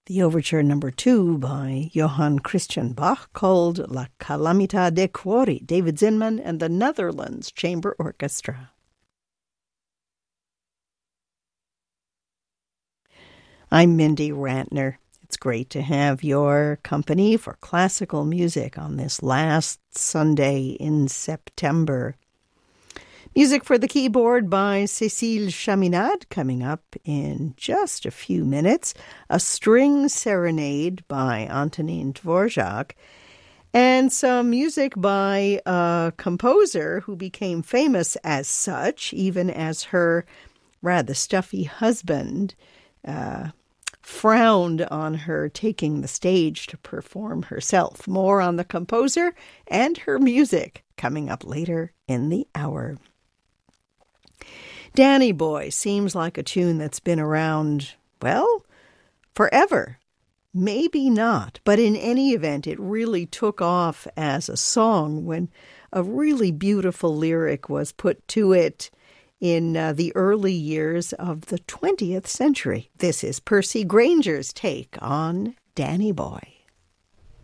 The overture number 2 by Johann Christian Bach, called La Calamità dei Cuori, David Zinman and the Netherlands Chamber Orchestra. I'm Mindy Rantner. It's great to have your company for classical music on this last Sunday in September. Music for the keyboard by Cécile Chaminade, coming up in just a few minutes. A string serenade by Antonin Dvorak. And some music by a composer who became famous as such, even as her rather stuffy husband frowned on her taking the stage to perform herself. More on the composer and her music coming up later in the hour. Danny Boy seems like a tune that's been around, well, forever. Maybe not, but in any event, it really took off as a song when a really beautiful lyric was put to it in the early years of the 20th century. This is Percy Granger's take on Danny Boy.